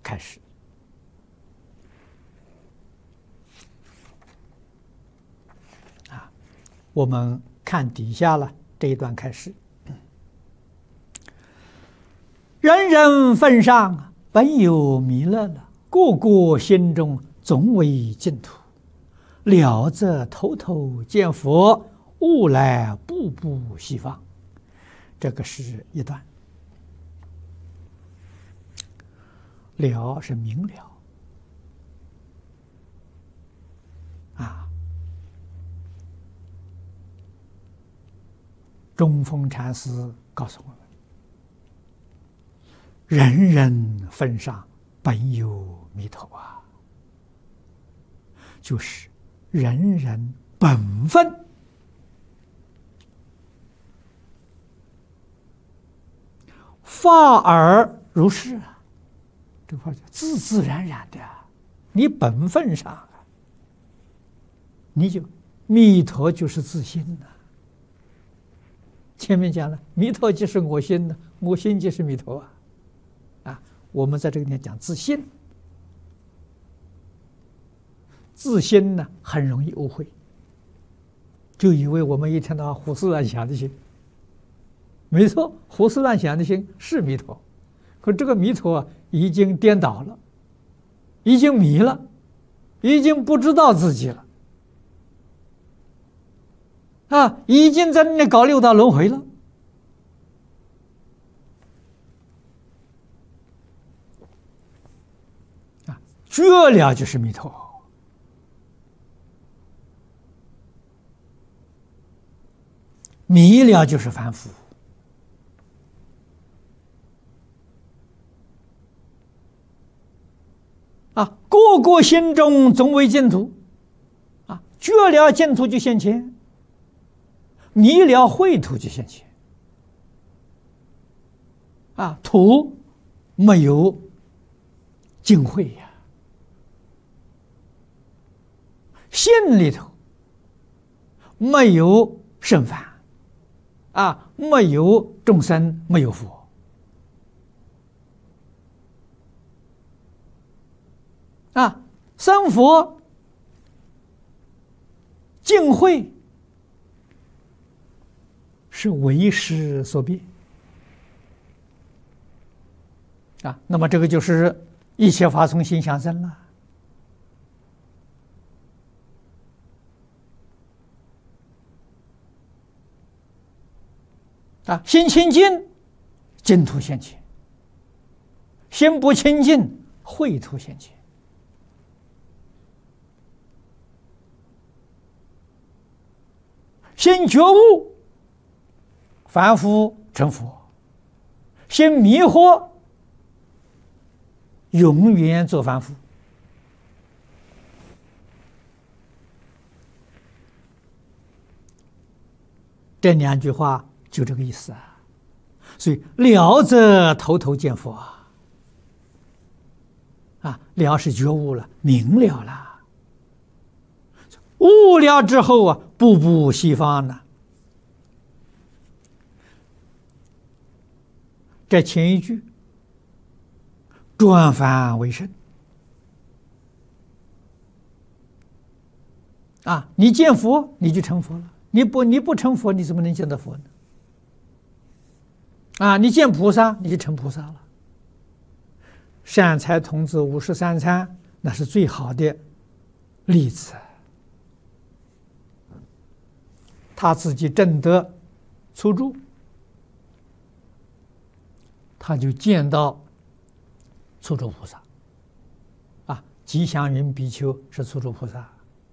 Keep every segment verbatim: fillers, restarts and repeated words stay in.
开始。啊，我们看底下了这一段开始。人人份上本有弥勒了，个个心中总为净土。了则头头见佛，悟来步步西方。这个是一段。了是明了啊。中峰禅师告诉我们：人人份上本有弥陀啊，就是人人本分发而如是啊。这话叫自自然然的，你本分上啊，你就弥陀就是自心呐、啊。前面讲了，弥陀就是我心呢，我心就是弥陀啊。啊，我们在这个地方讲自信，自心呢很容易误会，就以为我们一天到晚胡思乱想的心。没错，胡思乱想的心是弥陀，可这个弥陀啊，已经颠倒了，已经迷了，已经不知道自己了，啊，已经在那里搞六道轮回了。啊，绝了就是弥陀，迷了就是凡夫。啊，个个心中总为净土，啊，觉了净土就现前，迷了秽土就现前。啊，土没有净秽呀，心里头没有圣凡，啊，没有众生，没有佛。啊，生佛净慧是为识所变啊，那么这个就是一切法从心想生了。啊，心清净，净土现前；心不清净，秽土现前。心觉悟，凡夫成佛；心迷惑，永远做凡夫。这两句话就这个意思啊。所以了则头头见佛啊，啊，了是觉悟了，明了了。悟了之后啊，步步西方呢。这前一句，转凡为圣啊！你见佛，你就成佛了；你不，你不成佛，你怎么能见到佛呢？啊！你见菩萨，你就成菩萨了。善财童子五十三参，那是最好的例子。他自己证得初住，他就见到初住菩萨。啊，吉祥云比丘是初住菩萨。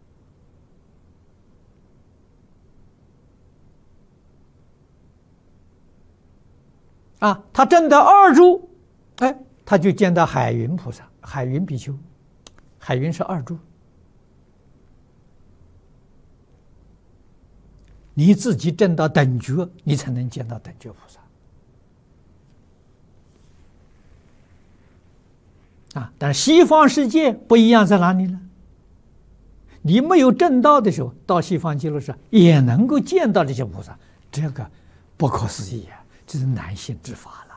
啊，他证得二住，哎，他就见到海云菩萨、海云比丘。海云是二住。你自己证到等觉，你才能见到等觉菩萨。啊，但是西方世界不一样在哪里呢？你没有证到的时候，到西方极乐世界也能够见到这些菩萨，这个不可思议啊！这是难信之法了。